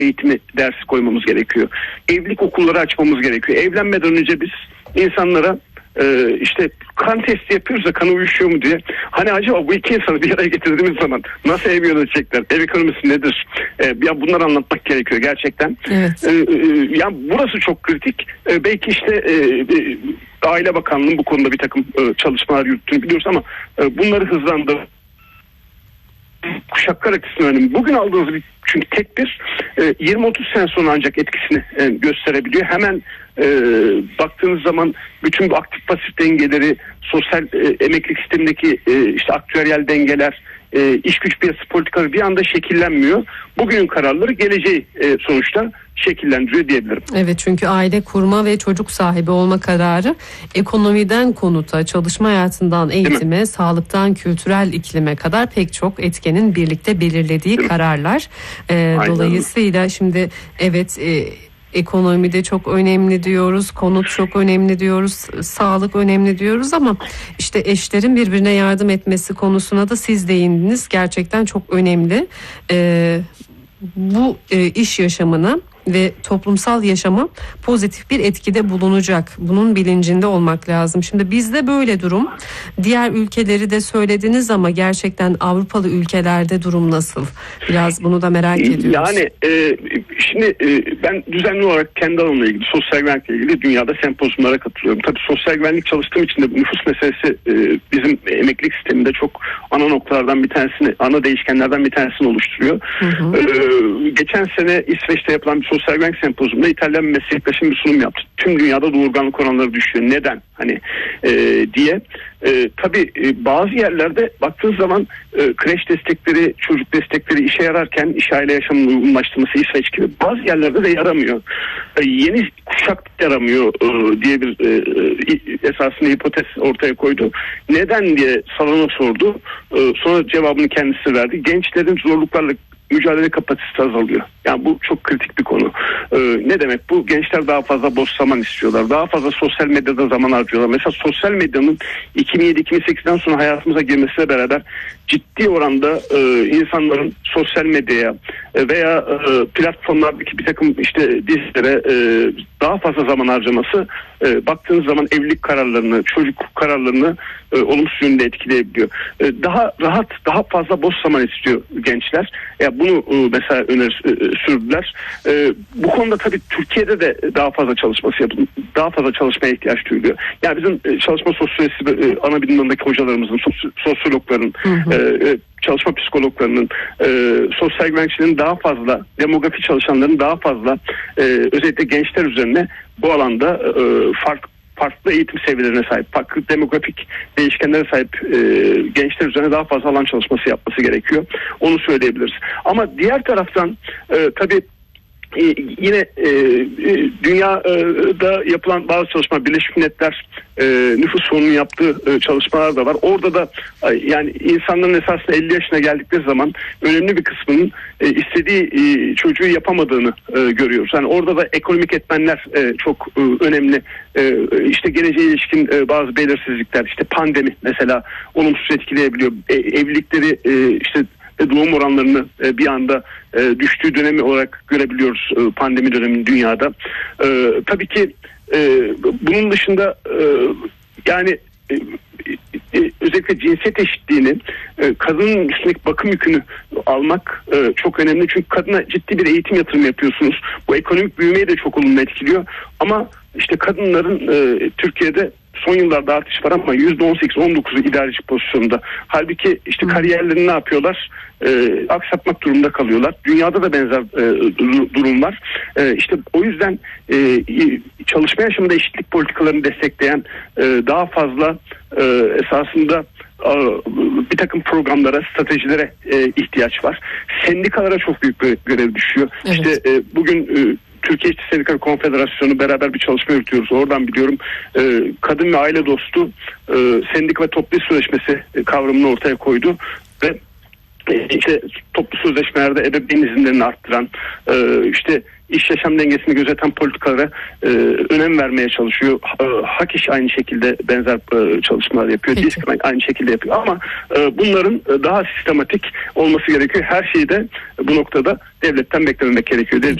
eğitimi dersi koymamız gerekiyor. Evlilik okulları açmamız gerekiyor. Evlenmeden önce biz insanlara işte kan testi yapıyoruz da kanı uyuşuyor mu diye. Hani acaba bu iki insanı bir araya getirdiğimiz zaman nasıl ev yönetecekler? Ev ekonomisi nedir? Ya bunları anlatmak gerekiyor gerçekten. Evet. Yani burası çok kritik. Belki işte Aile Bakanlığı'nın bu konuda bir takım çalışmalar yürüttüğünü biliyoruz ama bunları hızlandırmak. Kuşaklar açısından önemli. Bugün aldığınız bir çünkü tedbir 20-30 sene sonra ancak etkisini gösterebiliyor. Hemen baktığınız zaman bütün bu aktif pasif dengeleri, sosyal emeklilik sistemindeki işte aktüeryal dengeler, iş güç piyasası politikaları bir anda şekillenmiyor. Bugünün kararları geleceği sonuçta şekillendiriyor diyebilirim. Evet, çünkü aile kurma ve çocuk sahibi olma kararı ekonomiden konuta, çalışma hayatından eğitime, sağlıktan kültürel iklime kadar pek çok etkenin birlikte belirlediği kararlar. Dolayısıyla şimdi evet, ekonomide çok önemli diyoruz, konut çok önemli diyoruz, sağlık önemli diyoruz ama işte eşlerin birbirine yardım etmesi konusuna da siz değindiniz. Gerçekten çok önemli. Bu iş yaşamına ve toplumsal yaşama pozitif bir etkide bulunacak. Bunun bilincinde olmak lazım. Şimdi bizde böyle durum. Diğer ülkeleri de söylediniz ama gerçekten Avrupalı ülkelerde durum nasıl? Biraz bunu da merak ediyoruz. Yani şimdi ben düzenli olarak kendi alanımla ilgili, sosyal güvenlikle ilgili dünyada sempozyumlara katılıyorum. Tabii sosyal güvenlik çalıştığım için de bu nüfus meselesi bizim emeklilik sisteminde çok ana noktalardan bir tanesini, ana değişkenlerden bir tanesini oluşturuyor. Geçen sene İsveç'te yapılan bir sosyal güvenlik sempozyumunda İtalyan bir meslektaşım bir sunum yaptı. Tüm dünyada doğurganlık oranları düşüyor. Neden? Diye. Tabii bazı yerlerde baktığınız zaman kreş destekleri, çocuk destekleri işe yararken iş aile yaşamının uygunlaştırması İsveç gibi bazı yerlerde de yaramıyor. Yeni kuşak yaramıyor diye bir esasında hipotez ortaya koydu. Neden diye salona sordu. Sonra cevabını kendisi verdi. Gençlerin zorluklarla mücadele kapasitesi azalıyor. Yani bu çok kritik bir konu. Ne demek bu? Gençler daha fazla boş zaman istiyorlar. Daha fazla sosyal medyada zaman harcıyorlar. Mesela sosyal medyanın 2007-2008'den sonra hayatımıza girmesiyle beraber ciddi oranda insanların sosyal medyaya veya platformlardaki bir takım işte dizilere daha fazla zaman harcaması baktığınız zaman evlilik kararlarını, çocuk kararlarını olumsuz yönde etkileyebiliyor. Daha rahat, daha fazla boş zaman istiyor gençler. Ya bunu mesela sürdüler. Bu konuda tabii Türkiye'de de daha fazla çalışması yapılıyor. Daha fazla çalışmaya ihtiyaç duyuluyor. Yani bizim çalışma sosyolojisi ana bilim dalındaki hocalarımızın, sosyologların, çalışma psikologlarının, sosyal güvenlikçilerin daha fazla, demografi çalışanların daha fazla özellikle gençler üzerine bu alanda farklı eğitim seviyelerine sahip, farklı demografik değişkenlere sahip gençler üzerine daha fazla alan çalışması yapması gerekiyor. Onu söyleyebiliriz. Ama diğer taraftan tabii yine dünyada yapılan bazı çalışmalar, Birleşmiş Milletler nüfus fonunun yaptığı çalışmalar da var. Orada da yani insanların esasında 50 yaşına geldikleri zaman önemli bir kısmının istediği çocuğu yapamadığını görüyoruz. Yani orada da ekonomik etmenler çok önemli. İşte geleceğe ilişkin bazı belirsizlikler, işte pandemi mesela olumsuz etkileyebiliyor. Evlilikleri işte doğum oranlarını bir anda düştüğü dönemi olarak görebiliyoruz pandemi döneminin dünyada. Tabii ki bunun dışında yani özellikle cinsiyet eşitliğini, kadının üstündeki bakım yükünü almak çok önemli. Çünkü kadına ciddi bir eğitim yatırımı yapıyorsunuz. Bu ekonomik büyümeyi de çok olumlu etkiliyor. Ama işte kadınların Türkiye'de son yıllarda artış var ama %18-19'u idareci pozisyonda. Halbuki işte kariyerlerini ne yapıyorlar? Aksatmak durumunda kalıyorlar. Dünyada da benzer durum var. İşte o yüzden çalışma yaşamında eşitlik politikalarını destekleyen daha fazla esasında bir takım programlara, stratejilere ihtiyaç var. Sendikalara çok büyük bir görev düşüyor. Evet. İşte bugün Türkiye İşçi Sendikaları Konfederasyonu beraber bir çalışma yürütüyoruz. Oradan biliyorum kadın ve aile dostu sendika ve toplu iş sözleşmesi kavramını ortaya koydu ve işte toplu sözleşmelerde ebeveyn izinlerini arttıran, işte iş yaşam dengesini gözeten politikalara önem vermeye çalışıyor. Hak İş aynı şekilde benzer çalışmalar yapıyor. DİSK aynı şekilde yapıyor. Ama bunların daha sistematik olması gerekiyor. Her şeyi de bu noktada devletten beklememek gerekiyor diye